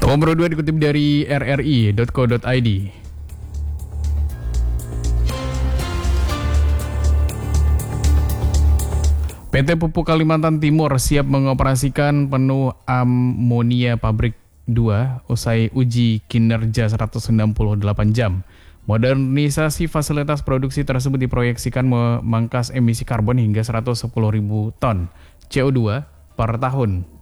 Nomor 2 dikutip dari rri.co.id. PT Pupuk Kalimantan Timur siap mengoperasikan penuh amonia pabrik 2 usai uji kinerja 168 jam. Modernisasi fasilitas produksi tersebut diproyeksikan memangkas emisi karbon hingga 110.000 ton CO2 per tahun